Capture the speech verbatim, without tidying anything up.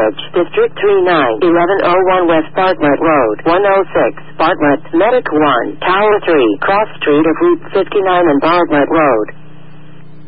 Village, District three nine, eleven oh one West Bartlett Road, one oh six, Bartlett, Medic one, Tower three, Cross Street of Route fifty-nine and Bartlett Road.